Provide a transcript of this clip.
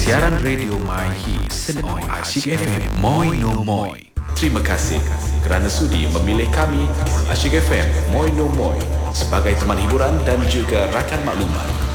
siaran radio My Hits Senoi Asyik FM Moi No Moi. Terima kasih kerana sudi memilih kami Asyik FM Moi No Moi sebagai teman hiburan dan juga rakan maklumat.